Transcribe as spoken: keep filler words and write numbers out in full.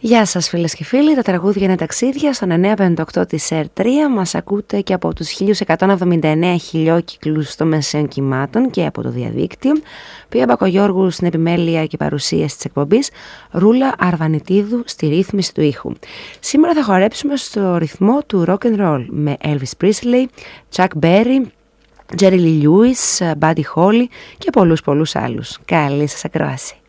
Γεια σας φίλες και φίλοι, τα τραγούδια είναι ταξίδια στον εννιακόσια πενήντα οκτώ της Air τρία. Μας ακούτε και από τους χίλια εκατόν εβδομήντα εννέα χιλιόκυκλους των μεσαίων κυμάτων και από το διαδίκτυο. Πία Μπακογιώργου στην επιμέλεια και παρουσίαση της εκπομπής, Ρούλα Αρβανιτίδου στη ρύθμιση του ήχου. Σήμερα θα χορέψουμε στο ρυθμό του rock and roll με Elvis Presley, Chuck Berry, Jerry Lee Lewis, Buddy Holly και πολλούς πολλούς άλλους. Καλή σας ακρόαση.